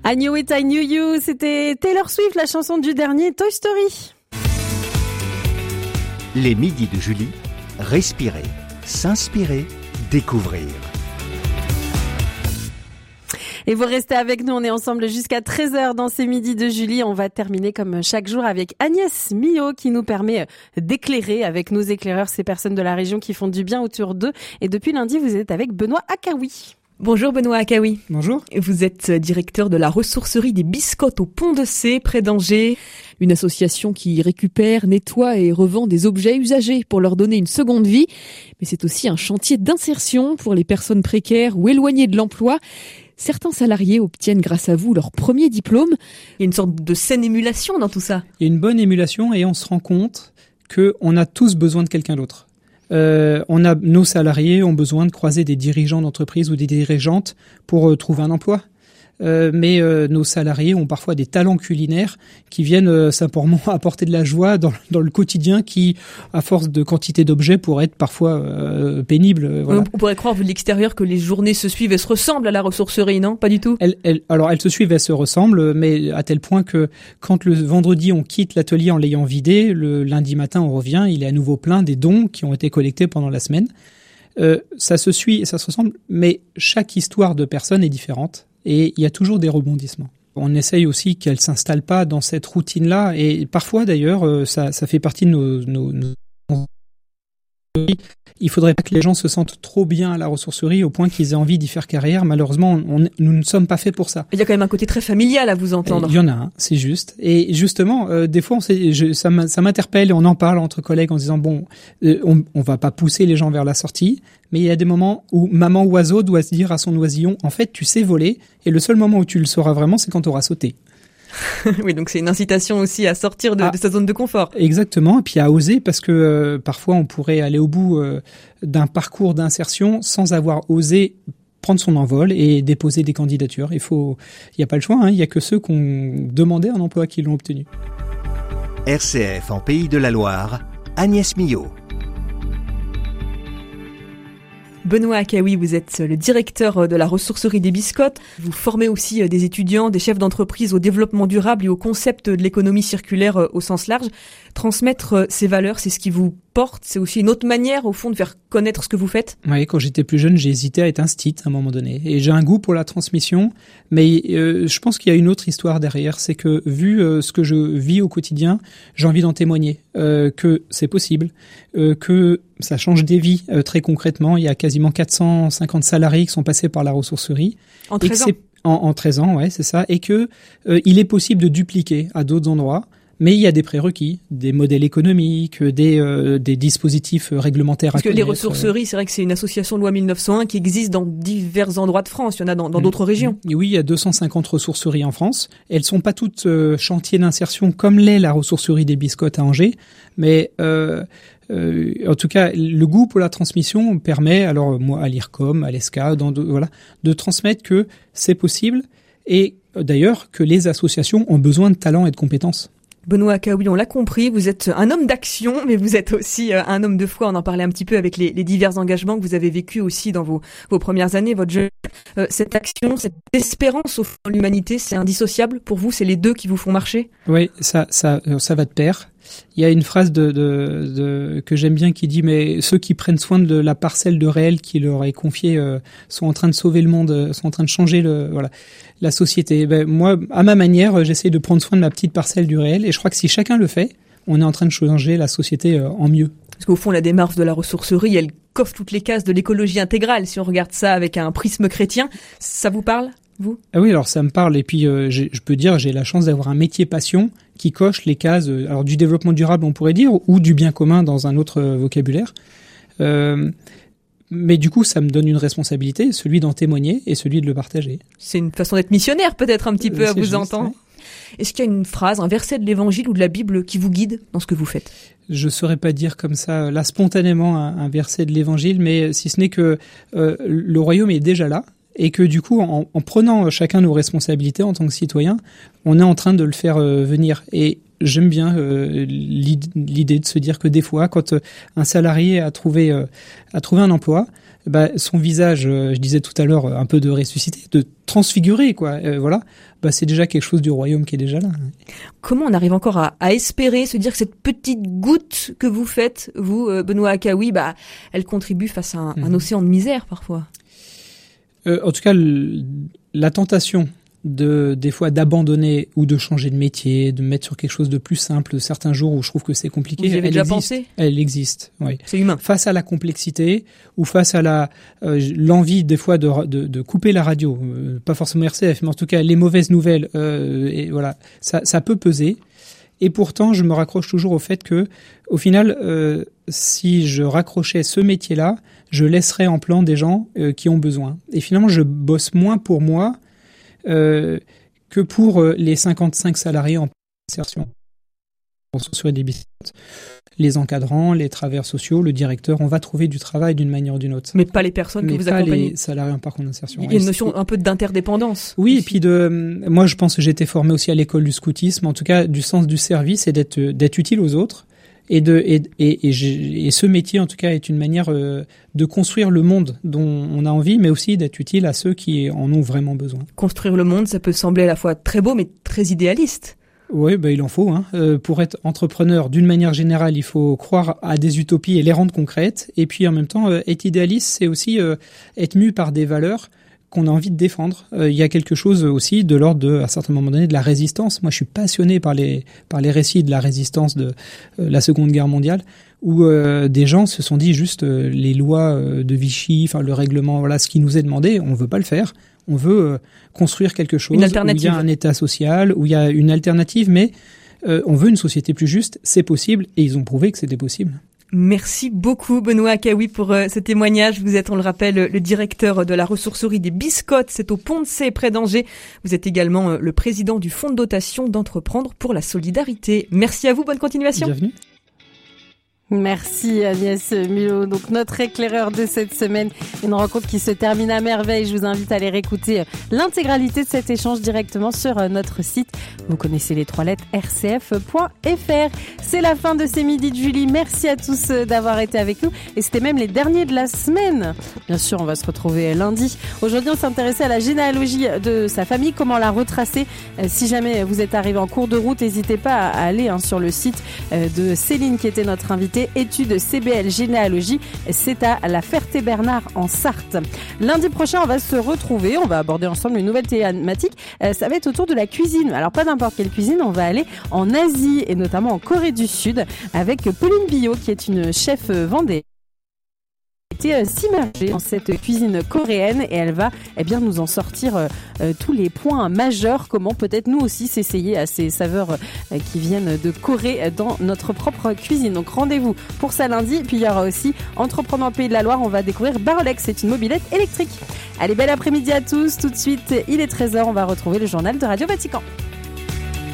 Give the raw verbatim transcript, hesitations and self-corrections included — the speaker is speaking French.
I Knew It, I Knew You, c'était Taylor Swift, la chanson du dernier Toy Story. Les midis de Julie, respirer, s'inspirer, découvrir. Et vous restez avec nous, on est ensemble jusqu'à treize heures dans ces midis de Julie. On va terminer comme chaque jour avec Agnès Millot qui nous permet d'éclairer avec nos éclaireurs ces personnes de la région qui font du bien autour d'eux. Et depuis lundi, vous êtes avec Benoît Akaoui. Bonjour Benoît Akaoui. Bonjour. Vous êtes directeur de la ressourcerie des Biscottes au Pont de Cé, près d'Angers. Une association qui récupère, nettoie et revend des objets usagés pour leur donner une seconde vie. Mais c'est aussi un chantier d'insertion pour les personnes précaires ou éloignées de l'emploi. Certains salariés obtiennent grâce à vous leur premier diplôme. Il y a une sorte de saine émulation dans tout ça. Il y a une bonne émulation et on se rend compte qu'on a tous besoin de quelqu'un d'autre. Euh, on a, nos salariés ont besoin de croiser des dirigeants d'entreprise ou des dirigeantes pour euh, trouver un emploi. Euh, mais euh, nos salariés ont parfois des talents culinaires qui viennent euh, simplement apporter de la joie dans, dans le quotidien qui, à force de quantité d'objets, pourrait être parfois euh, pénible. Euh, voilà. On pourrait croire, vu de l'extérieur, que les journées se suivent et se ressemblent à la ressourcerie, non? Pas du tout. Elles, elles, alors, elles se suivent, elles se ressemblent, mais à tel point que quand le vendredi, on quitte l'atelier en l'ayant vidé, le lundi matin, on revient, il est à nouveau plein des dons qui ont été collectés pendant la semaine. Euh, ça se suit et ça se ressemble, mais chaque histoire de personne est différente. Et il y a toujours des rebondissements. On essaye aussi qu'elles s'installent pas dans cette routine-là. Et parfois, d'ailleurs, ça, ça fait partie de nos, nos, nos... Il faudrait pas que les gens se sentent trop bien à la ressourcerie au point qu'ils aient envie d'y faire carrière. Malheureusement, on, nous ne sommes pas faits pour ça. Il y a quand même un côté très familial à vous entendre. Il y en a un, c'est juste. Et justement, euh, des fois, on sait, je, ça, ça m'interpelle et on en parle entre collègues en disant bon, euh, on, on va pas pousser les gens vers la sortie, mais il y a des moments où maman oiseau doit se dire à son oisillon, en fait, tu sais voler, et le seul moment où tu le sauras vraiment, c'est quand tu auras sauté. Oui, donc c'est une incitation aussi à sortir de, ah, de sa zone de confort. Exactement, et puis à oser, parce que euh, parfois on pourrait aller au bout euh, d'un parcours d'insertion sans avoir osé prendre son envol et déposer des candidatures. Il faut, il y a pas le choix, hein, il y a que ceux qui ont demandé un emploi qui l'ont obtenu. R C F en Pays de la Loire, Agnès Millot. Benoît Akaoui, vous êtes le directeur de la ressourcerie des Biscottes. Vous formez aussi des étudiants, des chefs d'entreprise au développement durable et au concept de l'économie circulaire au sens large. Transmettre ces valeurs, c'est ce qui vous porte. C'est aussi une autre manière, au fond, de faire connaître ce que vous faites. Oui, quand j'étais plus jeune, j'ai hésité à être instit à un moment donné. Et j'ai un goût pour la transmission, mais euh, je pense qu'il y a une autre histoire derrière. C'est que, vu euh, ce que je vis au quotidien, j'ai envie d'en témoigner, euh, que c'est possible, euh, que ça change des vies euh, très concrètement. Il y a quasiment quatre cent cinquante salariés qui sont passés par la ressourcerie. En treize ans. En, en treize ans, ouais, c'est ça. Et que euh, il est possible de dupliquer à d'autres endroits. Mais il y a des prérequis, des modèles économiques, des, euh, des dispositifs réglementaires Parce à connaître. Parce que les ressourceries, c'est vrai que c'est une association loi mille neuf cent un qui existe dans divers endroits de France. Il y en a dans, dans d'autres régions. Oui, il y a deux cent cinquante ressourceries en France. Elles sont pas toutes euh, chantiers d'insertion comme l'est la ressourcerie des Biscottes à Angers. Mais euh, euh, en tout cas, le goût pour la transmission permet, alors moi à l'I R C O M, à l'E S C A, dans de, voilà, de transmettre que c'est possible et d'ailleurs que les associations ont besoin de talent et de compétences. Benoît Akaoui, on l'a compris, vous êtes un homme d'action, mais vous êtes aussi un homme de foi. On en parlait un petit peu avec les, les divers engagements que vous avez vécus aussi dans vos, vos premières années, votre jeune. Euh, cette action, cette espérance au fond de l'humanité, c'est indissociable pour vous? C'est les deux qui vous font marcher? Oui, ça, ça, ça va de pair. Il y a une phrase de, de, de, que j'aime bien qui dit « Mais ceux qui prennent soin de la parcelle de réel qui leur est confiée euh, sont en train de sauver le monde, sont en train de changer le, voilà, la société. » Ben, moi, à ma manière, j'essaie de prendre soin de ma petite parcelle du réel et je crois que si chacun le fait, on est en train de changer la société euh, en mieux. Parce qu'au fond, la démarche de la ressourcerie, elle coffre toutes les cases de l'écologie intégrale. Si on regarde ça avec un prisme chrétien, ça vous parle, vous? Ah oui, alors ça me parle. Et puis, euh, je peux dire, j'ai la chance d'avoir un métier passion qui coche les cases euh, alors du développement durable, on pourrait dire, ou du bien commun dans un autre euh, vocabulaire. Euh, mais du coup, ça me donne une responsabilité, celui d'en témoigner et celui de le partager. C'est une façon d'être missionnaire, peut-être, un petit peu, euh, à vous juste, entendre. Ouais. Est-ce qu'il y a une phrase, un verset de l'Évangile ou de la Bible qui vous guide dans ce que vous faites? Je saurais pas dire comme ça, là, spontanément, un, un verset de l'Évangile, mais si ce n'est que euh, le royaume est déjà là. Et que du coup, en, en prenant chacun nos responsabilités en tant que citoyens, on est en train de le faire euh, venir. Et j'aime bien euh, l'idée de se dire que des fois, quand euh, un salarié a trouvé, euh, a trouvé un emploi, bah, son visage, euh, je disais tout à l'heure, un peu de ressuscité, de transfiguré, quoi. Euh, voilà, bah c'est déjà quelque chose du royaume qui est déjà là. Comment on arrive encore à, à espérer, se dire que cette petite goutte que vous faites, vous, euh, Benoît Akaoui, bah, elle contribue face à un, mmh. un océan de misère parfois. Euh, en tout cas, le, la tentation de des fois d'abandonner ou de changer de métier, de mettre sur quelque chose de plus simple, certains jours où je trouve que c'est compliqué. Vous y avez elle déjà existe, pensé ? Elle existe, oui. C'est humain. Face à la complexité ou face à la euh, l'envie des fois de, de de couper la radio, euh, pas forcément R C F, mais en tout cas les mauvaises nouvelles, euh, et voilà, ça ça peut peser. Et pourtant, je me raccroche toujours au fait que, au final, euh, si je raccrochais ce métier-là, je laisserais en plan des gens euh, qui ont besoin. Et finalement, je bosse moins pour moi euh, que pour euh, les cinquante-cinq salariés en insertion sur des biscottes. Les encadrants, les travailleurs sociaux, le directeur, on va trouver du travail d'une manière ou d'une autre. Mais pas les personnes Mais que vous pas accompagnez. Les salariés en parcours d'insertion. Il y a une notion un peu d'interdépendance. Oui, aussi. Et puis de, moi je pense que j'ai été formé aussi à l'école du scoutisme, en tout cas du sens du service et d'être d'être utile aux autres. Et de et et, et, et ce métier en tout cas est une manière euh, de construire le monde dont on a envie, mais aussi d'être utile à ceux qui en ont vraiment besoin. Construire le monde, ça peut sembler à la fois très beau mais très idéaliste. Oui, bah, il en faut. Hein. Euh, pour être entrepreneur, d'une manière générale, il faut croire à des utopies et les rendre concrètes. Et puis en même temps, euh, être idéaliste, c'est aussi euh, être mu par des valeurs qu'on a envie de défendre. Euh, il y a quelque chose aussi de l'ordre de, à certains moments donnés, de la résistance. Moi, je suis passionné par les par les récits de la résistance de euh, la Seconde Guerre mondiale, où euh, des gens se sont dit juste euh, les lois euh, de Vichy, enfin le règlement, voilà, ce qui nous est demandé, on veut pas le faire. On veut euh, construire quelque chose où il y a un État social, où il y a une alternative, mais euh, on veut une société plus juste. C'est possible, et ils ont prouvé que c'était possible. Merci beaucoup Benoît Akaoui pour euh, ce témoignage. Vous êtes, on le rappelle, le directeur de la ressourcerie des Biscottes, c'est au Pont de Cé, près d'Angers. Vous êtes également euh, le président du fonds de dotation d'Entreprendre pour la Solidarité. Merci à vous, bonne continuation. Bienvenue. Merci Agnès Milot. Donc notre éclaireur de cette semaine, une rencontre qui se termine à merveille. Je vous invite à aller réécouter l'intégralité de cet échange directement sur notre site. Vous connaissez les trois lettres r c f point f r. C'est la fin de ces midis de Julie. Merci à tous d'avoir été avec nous. Et c'était même les derniers de la semaine. Bien sûr, on va se retrouver lundi. Aujourd'hui, on s'intéressait à la généalogie de sa famille, comment la retracer. Si jamais vous êtes arrivé en cours de route, n'hésitez pas à aller hein, sur le site de Céline qui était notre invitée. Études C B L Généalogie, c'est à la Ferté-Bernard en Sarthe. Lundi prochain, on va se retrouver, on va aborder ensemble une nouvelle thématique, euh, ça va être autour de la cuisine. Alors pas n'importe quelle cuisine, on va aller en Asie et notamment en Corée du Sud avec Pauline Billot qui est une chef vendéenne. Été s'immerger dans cette cuisine coréenne et elle va eh bien nous en sortir euh, euh, tous les points majeurs, comment peut-être nous aussi s'essayer à ces saveurs euh, qui viennent de Corée dans notre propre cuisine. Donc rendez-vous pour ça lundi. Puis il y aura aussi Entreprenant Pays de la Loire, on va découvrir Barolex, c'est une mobilette électrique. Allez, bel après-midi à tous. Tout de suite, il est treize heures, on va retrouver le journal de Radio Vatican.